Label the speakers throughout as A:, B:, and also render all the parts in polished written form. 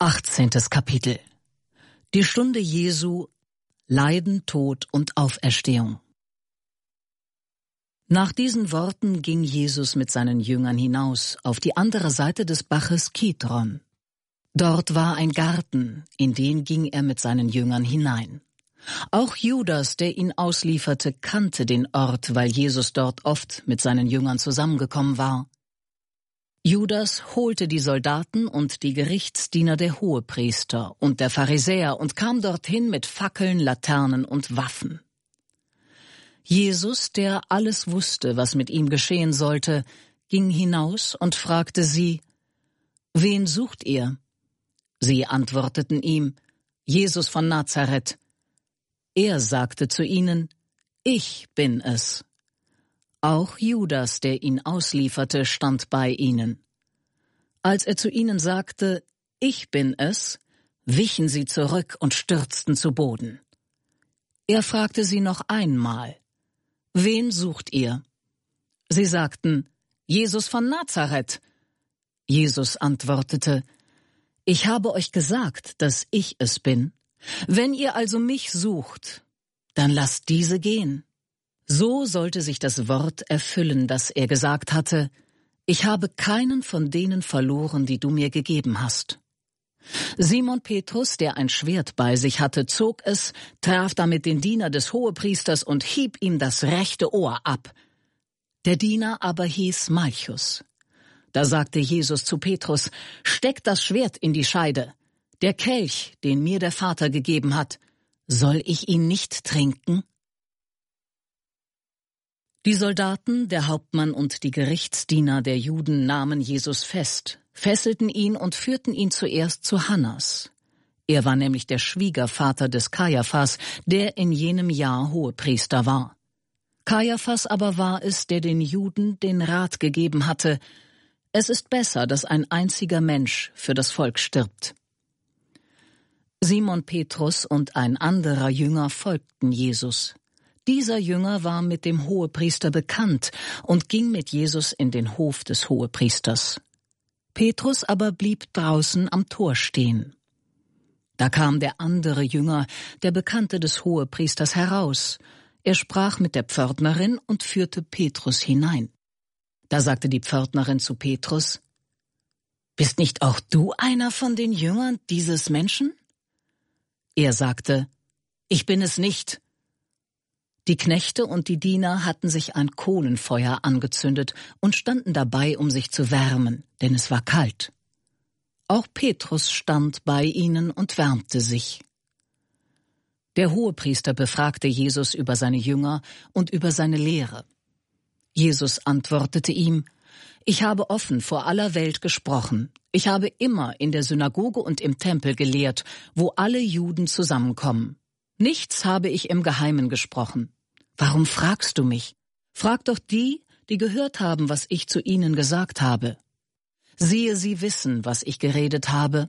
A: 18. Kapitel. Die Stunde Jesu, Leiden, Tod und Auferstehung. Nach diesen Worten ging Jesus mit seinen Jüngern hinaus auf die andere Seite des Baches Kidron. Dort war ein Garten, in den ging er mit seinen Jüngern hinein. Auch Judas, der ihn auslieferte, kannte den Ort, weil Jesus dort oft mit seinen Jüngern zusammengekommen war. Judas holte die Soldaten und die Gerichtsdiener der Hohepriester und der Pharisäer und kam dorthin mit Fackeln, Laternen und Waffen. Jesus, der alles wusste, was mit ihm geschehen sollte, ging hinaus und fragte sie: »Wen sucht ihr?« Sie antworteten ihm: »Jesus von Nazareth.« Er sagte zu ihnen: »Ich bin es.« Auch Judas, der ihn auslieferte, stand bei ihnen. Als er zu ihnen sagte: »Ich bin es«, wichen sie zurück und stürzten zu Boden. Er fragte sie noch einmal: »Wen sucht ihr?« Sie sagten: »Jesus von Nazareth.« Jesus antwortete: »Ich habe euch gesagt, dass ich es bin. Wenn ihr also mich sucht, dann lasst diese gehen.« So sollte sich das Wort erfüllen, das er gesagt hatte: »Ich habe keinen von denen verloren, die du mir gegeben hast.« Simon Petrus, der ein Schwert bei sich hatte, zog es, traf damit den Diener des Hohepriesters und hieb ihm das rechte Ohr ab. Der Diener aber hieß Malchus. Da sagte Jesus zu Petrus: »Steck das Schwert in die Scheide. Der Kelch, den mir der Vater gegeben hat, soll ich ihn nicht trinken?« Die Soldaten, der Hauptmann und die Gerichtsdiener der Juden nahmen Jesus fest, fesselten ihn und führten ihn zuerst zu Hannas. Er war nämlich der Schwiegervater des Kajaphas, der in jenem Jahr Hohepriester war. Kajaphas aber war es, der den Juden den Rat gegeben hatte: Es ist besser, dass ein einziger Mensch für das Volk stirbt. Simon Petrus und ein anderer Jünger folgten Jesus. Dieser Jünger war mit dem Hohepriester bekannt und ging mit Jesus in den Hof des Hohepriesters. Petrus aber blieb draußen am Tor stehen. Da kam der andere Jünger, der Bekannte des Hohepriesters, heraus. Er sprach mit der Pförtnerin und führte Petrus hinein. Da sagte die Pförtnerin zu Petrus: »Bist nicht auch du einer von den Jüngern dieses Menschen?« Er sagte: »Ich bin es nicht.« Die Knechte und die Diener hatten sich ein Kohlenfeuer angezündet und standen dabei, um sich zu wärmen, denn es war kalt. Auch Petrus stand bei ihnen und wärmte sich. Der Hohepriester befragte Jesus über seine Jünger und über seine Lehre. Jesus antwortete ihm: »Ich habe offen vor aller Welt gesprochen. Ich habe immer in der Synagoge und im Tempel gelehrt, wo alle Juden zusammenkommen. Nichts habe ich im Geheimen gesprochen. Warum fragst du mich? Frag doch die, die gehört haben, was ich zu ihnen gesagt habe. Siehe, sie wissen, was ich geredet habe.«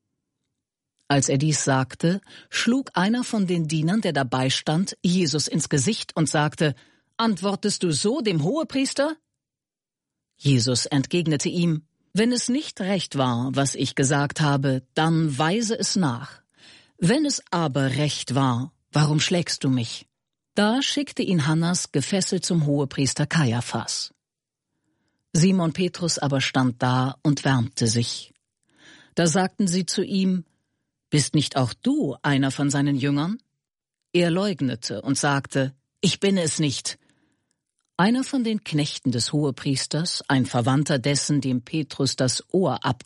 A: Als er dies sagte, schlug einer von den Dienern, der dabei stand, Jesus ins Gesicht und sagte: »Antwortest du so dem Hohepriester?« Jesus entgegnete ihm: »Wenn es nicht recht war, was ich gesagt habe, dann weise es nach. Wenn es aber recht war, warum schlägst du mich?« Da schickte ihn Hannas gefesselt zum Hohepriester Kajaphas. Simon Petrus aber stand da und wärmte sich. Da sagten sie zu ihm: »Bist nicht auch du einer von seinen Jüngern?« Er leugnete und sagte: »Ich bin es nicht.« Einer von den Knechten des Hohepriesters, ein Verwandter dessen, dem Petrus das Ohr abgab,